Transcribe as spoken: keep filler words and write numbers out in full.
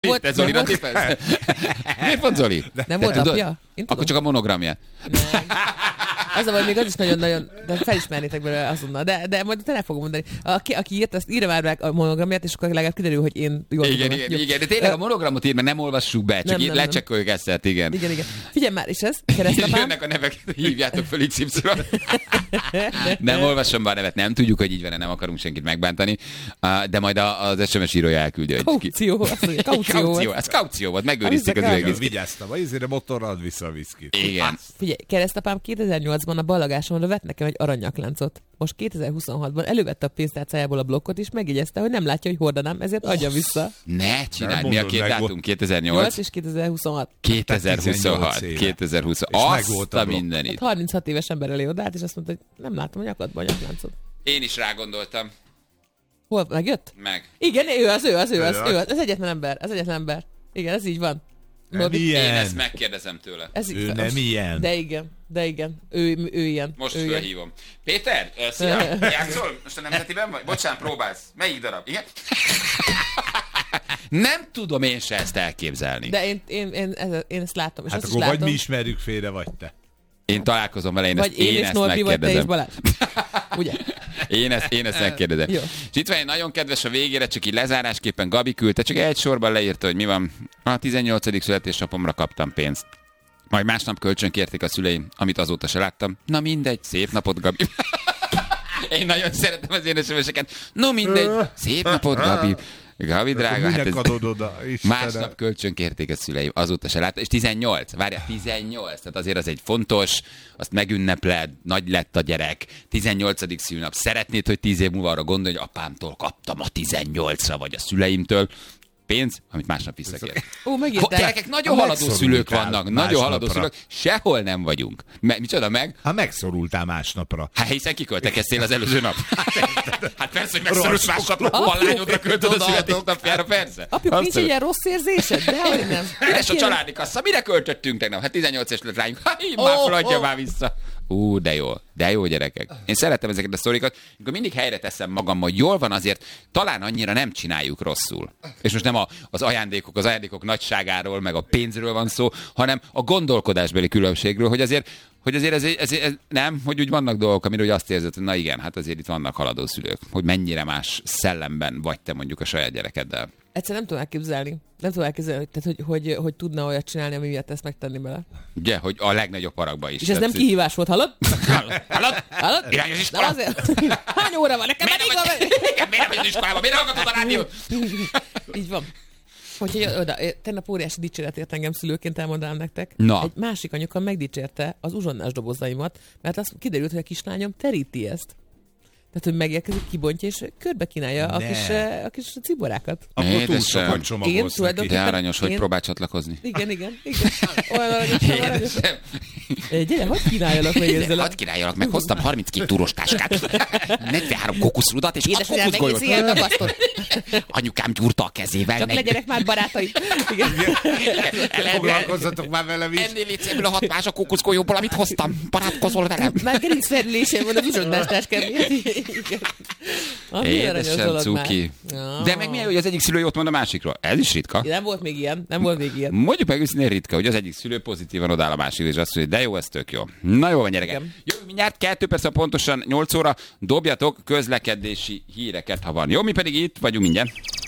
Volt, te Zolira tippelsz? Miért pont Zoli? Nem volt apja? Akkor csak a monogramja. Nem. Az a baj, még az is nagyon-nagyon, de felismernétek belőle azonnal, de, de majd te fogom mondani. Aki, aki írt, azt írja már meg a monogramját, és akkor legalább kiderül, hogy én jól igen, tudom. Igen, igen, de tényleg a monogramot ír, mert nem olvassuk be, csak így lecsekkoljuk ezt, igen. Igen, igen. Figyelj már, és ez, keresztapám. Jönnek a nevek, hívjátok föl iksz ipszilon. Nem olvasom be a nevet, nem tudjuk, hogy így van, nem akarunk senkit megbántani, de majd az es em es írója elküldi, hogy... Kaució, azt mondja, kaució volt. Ez kaució volt, megőriztük az egész. Vigyáztam, azért a motorra ad vissza a viszkit. Igen. Figyelj, keresztapám kétezer-nyolcban a ballagásomra vett nekem egy aranynyakláncot. Most kétezer-huszonhatban elővette a pénztárcájából a blokkot, és megjegyezte, hogy nem látja, hogy hordanám, ezért adja vissza. Ne csináld, mi a két dátum? kétezer-nyolc és kétezer-huszonhat. kétezer-huszonhat. kétezer-huszonhat. Azt a mindenit. Hát harminchat éves ember elé odállt, és azt mondta, hogy nem látom a nyakadban a nyakláncot. Én is rágondoltam. Hol? Megjött? Meg. Igen, ő az, ő az, ő az, ő az. Ez egyetlen ember, ez egyetlen ember. Igen, ez így van. Nem ilyen. Én ezt megkérdezem tőle. Ez ő fel. nem ilyen. De igen, de igen. Ő, ő ilyen. Most ő fölhívom. Péter, szia, játszol? Most a nemzetiben vagy? Bocsánat, próbálsz. Melyik darab? Igen? Nem tudom én se ezt elképzelni. De én, én, én, én, én ezt látom. És hát azt akkor is vagy látom. mi ismerjük félre, vagy te. Én találkozom vele, én vagy ezt, én, én és ezt Norbi, megkérdezem. Vagy te és Balázs. Ugye? Én ezt, én ezt megkérdezem. Jó. És itt van egy nagyon kedves a végére, csak így lezárásképpen Gabi küldte, csak egy sorban leírta, hogy mi van. A tizennyolcadik születésnapomra kaptam pénzt. Majd másnap kölcsön kérték a szüleim, amit azóta se láttam. Na mindegy, szép napot, Gabi. Én nagyon szeretem az én es em eseket. No mindegy, szép napot, Gabi. Gabi drága, hát ez oda, másnap kölcsön kérték a szüleim, azóta se láttam. És tizennyolc, várjál, tizennyolc, tehát azért az egy fontos, azt megünnepled, nagy lett a gyerek, tizennyolcadik szülnap. Szeretnéd, hogy tíz év múlva arra gondolj, hogy apámtól kaptam a tizennyolcra, vagy a szüleimtől pénz, amit másnap visszakér. Ó, megírtál. Gyerekek, nagyon haladó szülők vannak, nagyon haladó szülők, sehol nem vagyunk. Me, micsoda meg? Ha megszorultál másnapra. Hát hiszen kiköltekeztél az előző nap. Hát persze, hogy megszorulsz másnapra, a lányodra költöd a születésnapjára, persze. Apjuk, nincs egy ilyen rossz érzésed? Dehogy nem. Üres a családi kassa, mire költöttünk tegnap? Hát tizennyolc éves lett rányunk. Ha, így már feladja már vissza. Ú, de jó, de jó gyerekek. Én szeretem ezeket a sztorikat, amikor mindig helyre teszem magam, hogy jól van azért, talán annyira nem csináljuk rosszul. És most nem a, az ajándékok, az ajándékok nagyságáról, meg a pénzről van szó, hanem a gondolkodásbeli különbségről, hogy azért, hogy azért ez, ez, ez nem, hogy úgy vannak dolgok, amiről úgy azt érzed, hogy na igen, hát azért itt vannak haladó szülők, hogy mennyire más szellemben vagy te mondjuk a saját gyerekeddel. Egyszer nem tudom elképzelni. Nem tudom elképzelni, tehát, hogy, hogy, hogy tudna olyat csinálni, ami miatt ezt megtenni bele. Ugye, hogy a legnagyobb haragba is. És ez nem kihívás volt, hallod? Hallod? Hallod? Irányos iskola? Hány óra van? Nekem miért elég vagy, van? miért vagy az iskolában? Miért hallgatod a rádiót? Így van. Úgyhogy oda, tegnap óriási dicséret ért engem szülőként, elmondanám nektek. Na. Egy másik anyuka megdicsérte az uzsonnás dobozaimat, mert azt kiderült, hogy a kislányom teríti ezt. Tehát, hogy megérkezik, kibontja, és körbe kínálja a kis, a kis ciborákat. Akkor túl sokat csomagolsz neki. De aranyos, hogy próbál csatlakozni. Igen, igen, igen. Olyan aranyos, olyan aranyos. Gyere, hadd kínáljalak meg ezzel. Hadd kínáljalak meg, hoztam harminckét túros táskát, negyvenhárom kokuszrudat, és hat Édesanyám, kokuszgolyót. megészi el tapasztott. Anyukám gyúrta a kezével. Csak legyenek már barátaim. Igen. Foglalkozzatok már velem is. Ennél légy ebből a hat más a kokuszgolyóból, amit hoztam. Barátkozol velem. Már gerincfelülésem van az uzsonnás táskám. Édesem, cuki. Ja. De meg milyen, hogy az egyik szülő jót mond a másikról. Ez is ritka. Nem volt még ilyen, nem volt még ilyen. Mondjuk meg őszintén ritka, hogy az egyik szülő pozitívan odáll a másik, és azt mondja, de jó, ez tök jó. Na jó van, gyerekek. Jövünk mindjárt, kettő perc, pontosan nyolc óra, dobjatok közlekedési híreket, ha van. Jó, mi pedig itt vagyunk mindjárt.